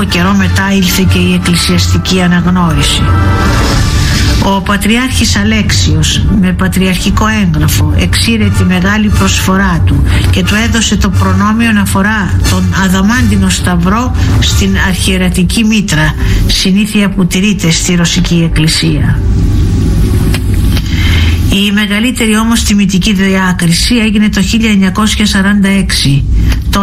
λίγο καιρό μετά ήλθε και η εκκλησιαστική αναγνώριση. Ο Πατριάρχης Αλέξιος με πατριαρχικό έγγραφο εξήρε τη μεγάλη προσφορά του και του έδωσε το προνόμιο να φορά τον αδαμάντινο σταυρό στην αρχιερατική μήτρα, συνήθεια που τηρείται στη Ρωσική Εκκλησία. Η μεγαλύτερη όμως τιμητική διάκριση έγινε το 1946,